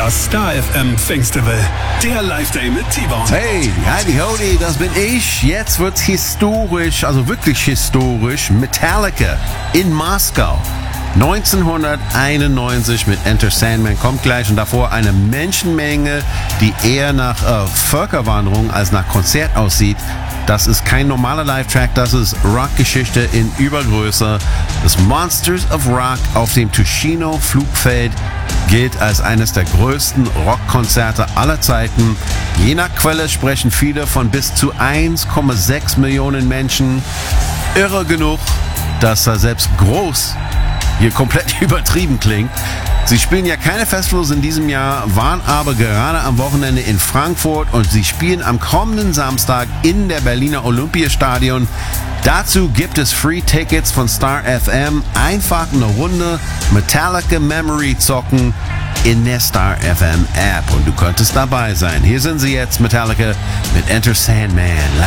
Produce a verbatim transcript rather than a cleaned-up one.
Das Star F M Festival, der Live-Day mit T-Bone. Hey, Heidi Hody, das bin ich. Jetzt wird's historisch, also wirklich historisch. Metallica in Moskau. neunzehnhunderteinundneunzig mit Enter Sandman kommt gleich und davor eine Menschenmenge, die eher nach äh, Völkerwanderung als nach Konzert aussieht. Das ist kein normaler Live-Track, das ist Rockgeschichte in Übergröße. Das Monsters of Rock auf dem Tushino Flugfeld gilt als eines der größten Rockkonzerte aller Zeiten. Je nach Quelle sprechen viele von bis zu eins Komma sechs Millionen Menschen. Irre genug, dass er selbst groß hier komplett übertrieben klingt. Sie spielen ja keine Festivals in diesem Jahr, waren aber gerade am Wochenende in Frankfurt und sie spielen am kommenden Samstag in der Berliner Olympiastadion. Dazu gibt es Free Tickets von Star F M. Einfach eine Runde Metallica Memory zocken in der Star F M App und du könntest dabei sein. Hier sind sie jetzt, Metallica mit Enter Sandman.